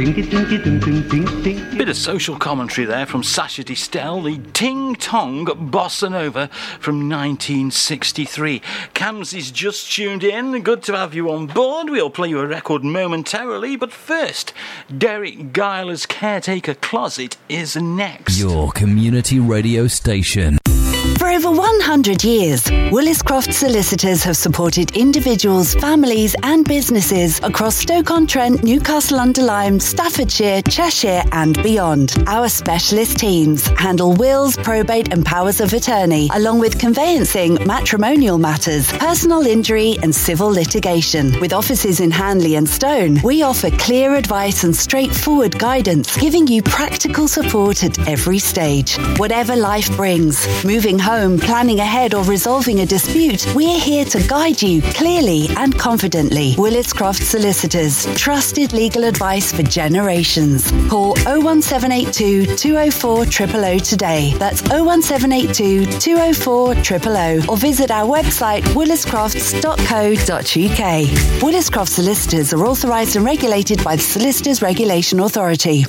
Bit of social commentary there from Sacha Distel, the Ting Tong Bossa Nova from 1963. Camsy's just tuned in. Good to have you on board. We'll play you a record momentarily, but first, Derek Giler's Caretaker Closet is next. Your community radio station. For over 100 years, Williscroft Solicitors have supported individuals, families and businesses across Stoke-on-Trent, Newcastle-under-Lyme, Staffordshire, Cheshire and beyond. Our specialist teams handle wills, probate and powers of attorney, along with conveyancing, matrimonial matters, personal injury and civil litigation. With offices in Hanley and Stone, we offer clear advice and straightforward guidance, giving you practical support at every stage. Whatever life brings, moving home, planning ahead or resolving a dispute, we're here to guide you clearly and confidently. Williscroft Solicitors, trusted legal advice for generations. Call 01782 204 000 today. That's 01782 204 000 or visit our website williscrofts.co.uk. Williscroft Solicitors are authorised and regulated by the Solicitors Regulation Authority.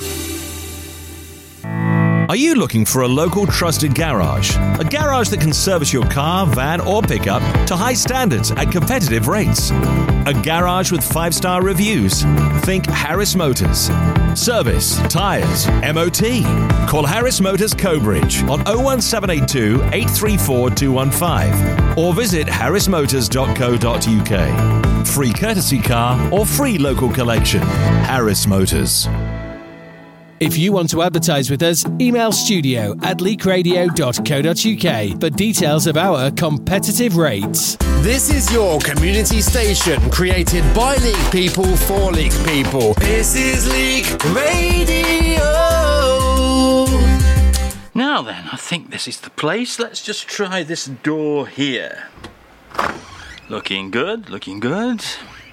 Are you looking for a local trusted garage? A garage that can service your car, van or pickup to high standards at competitive rates. A garage with 5-star reviews. Think Harris Motors. Service, tyres, MOT. Call Harris Motors Cobridge on 01782 834 215 or visit harrismotors.co.uk. Free courtesy car or free local collection. Harris Motors. If you want to advertise with us, email studio@leakradio.co.uk for details of our competitive rates. This is your community station, created by Leek people for Leek people. This is Leek Radio. Now then, I think this is the place. Let's just try this door here. Looking good, looking good.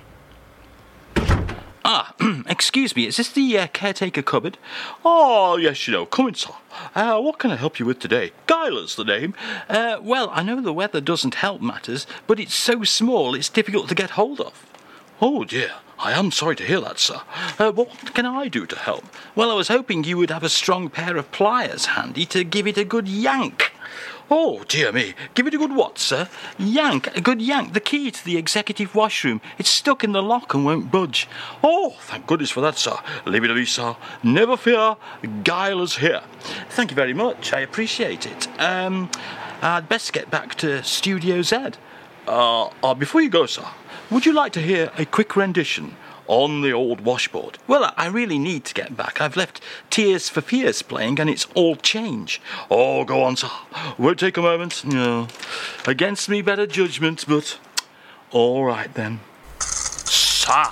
Excuse me, is this the caretaker cupboard? Oh, yes, come in, sir. What can I help you with today? Giler's the name. Well, I know the weather doesn't help matters, but it's so small it's difficult to get hold of. Oh, dear. I am sorry to hear that, sir. What can I do to help? Well, I was hoping you would have a strong pair of pliers handy to give it a good yank. Oh, dear me. Give it a good what, sir? Yank. A good yank. The key to the executive washroom. It's stuck in the lock and won't budge. Oh, thank goodness for that, sir. Leave it to me, sir. Never fear. Giler's here. Thank you very much. I appreciate it. I'd best get back to Studio Z. Before you go, sir, would you like to hear a quick rendition on the old washboard? Well, I really need to get back. I've left Tears for Fears playing and it's all change. Oh, go on, sir. Won't take a moment. No. Against me better judgment, but all right then. Sir.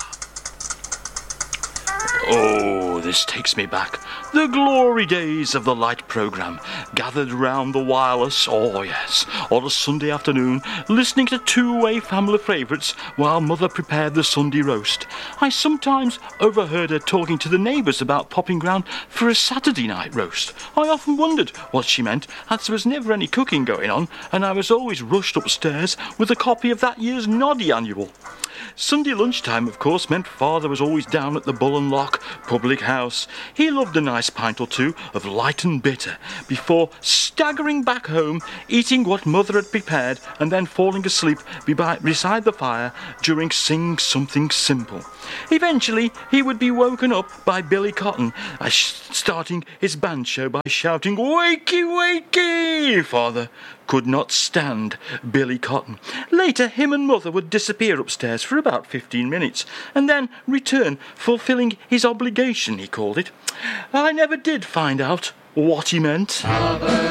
Oh, this takes me back. The glory days of the light programme, gathered round the wireless, oh yes, on a Sunday afternoon, listening to two-way family favourites while Mother prepared the Sunday roast. I sometimes overheard her talking to the neighbours about popping round for a Saturday night roast. I often wondered what she meant, as there was never any cooking going on, and I was always rushed upstairs with a copy of that year's Noddy Annual. Sunday lunchtime, of course, meant Father was always down at the Bull and Lock public house. He loved a nice pint or two of light and bitter before staggering back home, eating what Mother had prepared and then falling asleep beside the fire during Sing Something Simple. Eventually, he would be woken up by Billy Cotton, starting his band show by shouting, "Wakey, wakey!" Father could not stand Billy Cotton. Later, him and Mother would disappear upstairs for about 15 minutes and then return, fulfilling his obligation, he called it. I never did find out what he meant.